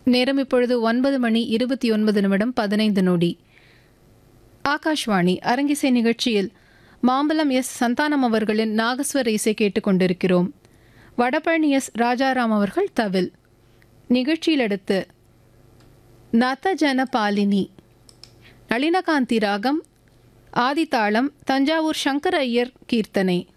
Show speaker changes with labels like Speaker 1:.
Speaker 1: நேரம் இப்பொழுது 9:29 ஆகாஷ்வாணி அரங்கிசை நிகழ்ச்சியில் மாம்பலம் எஸ் சந்தானம் அவர்களின் நாகஸ்வர இசை கேட்டுக்கொண்டிருக்கிறோம். வடபழனி எஸ் ராஜாராம் அவர்கள் தவில். நிகழ்ச்சியில் அடுத்து நதஜன பாலினி, நளினகாந்தி ராகம், ஆதிதாளம், தஞ்சாவூர் சங்கர ஐயர் கீர்த்தனை.